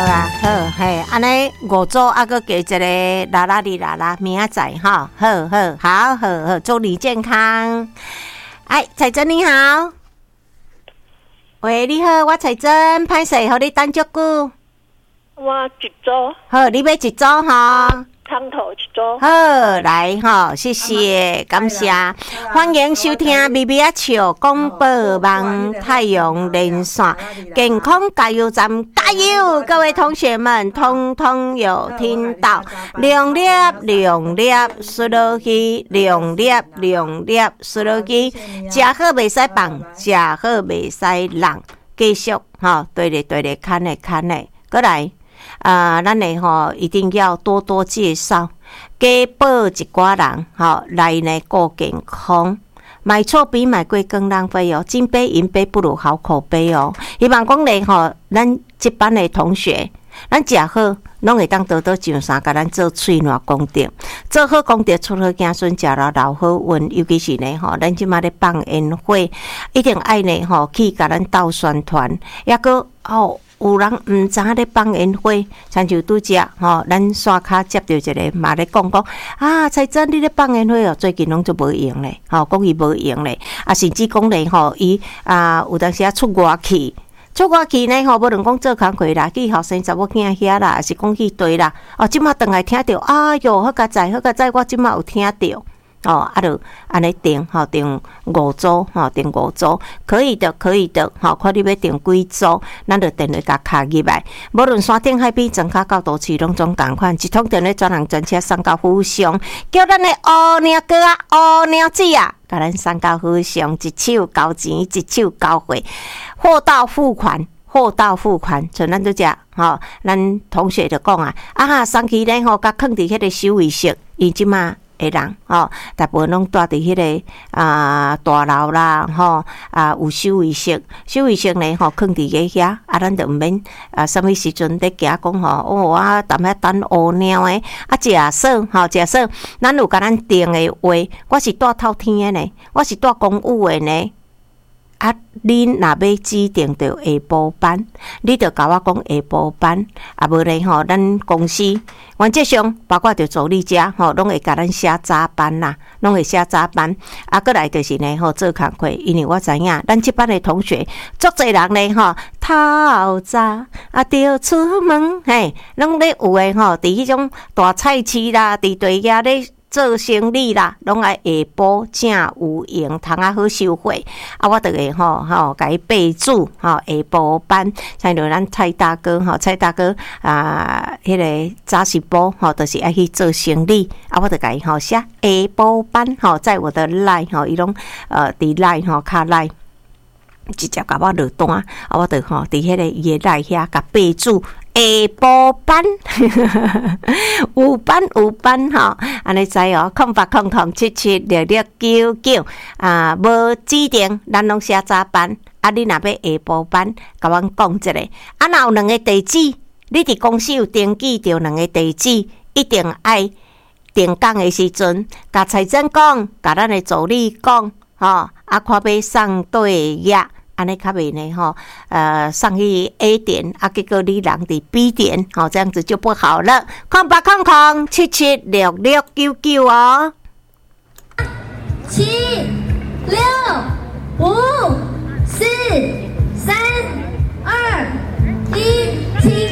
啊，好嘿，安尼五组啊，搁加一个啦啦哩啦啦，明仔载哈，好，祝你健康。哎，彩珍你好，喂，你好，我彩珍，歹势，互你等足久。 我一组。 好，你要一组哈？ 汤头一组。 好，来哈，谢谢，感谢，欢迎收听《咪咪啊笑广播网太阳连线健康加油站，加油！各位同学们，通通有听到，量粒输落去，量粒输落去，食好袂使放，食好袂使浪，继续哈，对咧，看咧，过来。咱呢吼一定要多多介绍，加报一寡人吼来呢顾健康，买错比买贵更浪费哦，金杯银杯不如好口碑哦。希望讲呢吼，咱这班的同学，咱食好，拢会当得到上山，甲咱做喙暖功德，做好功德，出好子孙，食了老好运。尤其是呢吼，咱即马咧放烟火，一定爱呢吼去甲咱斗宣传，抑个哦。有人毋知咧放烟火，像就拄则吼，咱刷卡接到一个嘛咧讲啊，彩珍你咧放烟火哦，最近拢就无用咧，吼，讲伊无用咧，啊，甚至讲咧吼，伊有当时出外去呢吼，无论讲做工课啦，去后生查某囝遐啦，还是讲去对啦，哦，即马顿来听到，哎哟，好佳哉，我即马有听到。哦，就安尼订吼，订5组吼，订5组，可以的吼，看你要订几组，咱就电话甲卡入来。无论山顶海边，庄脚到都市，拢总共款，一通电话专人专车送到府上，叫咱的乌娘哥啊、乌娘子啊，甲咱送到府上，一手交钱，一手交货，货到付款，像咱都只吼，咱同学就讲送去咧吼，甲放伫迄个收尾室，伊即马。的人吼，大部分拢住伫迄个大楼啦吼有收尾室呢吼，放伫遐咱就毋免什么时阵咧行讲吼，我踮遐等乌猫诶假设吼，咱有甲咱定诶话，我是住透天诶呢，我是住公寓诶呢。恁若要指定到下晡班，你着甲我讲下晡班，无咧吼，咱公司原则上包括着助理者吼，拢会甲咱写早班啦，拢会写早班。过来就是呢吼，做工课，因为我知影，咱这班的同学，足侪人呢吼，透早着出门，嘿，拢咧有诶吼，伫迄种大菜市啦，伫地遐咧。做生意啦，拢爱下晡正有用，通好收货。我就会甲伊备注下晡班，像着咱蔡大哥迄个早时埔就是爱去做生意。我就甲伊写下晡班在我的 line 伊拢伫 line 卡 line。直接甲我落单，我就伫迄个伊个内遐甲备注下晡班，有班安尼知哦，0800776699无指定，咱拢写早班，你若要下晡班，甲阮讲一下。若有2个地址，你伫公司有登记着2个地址，一定爱定岗的时阵，甲财政讲，甲咱的助理讲，看要送对呀。安尼较袂呢吼，上去 A 点结果你人伫 B 点，这样子就不好了。0800776699哦。 7、6、5、4、3、2、1，停。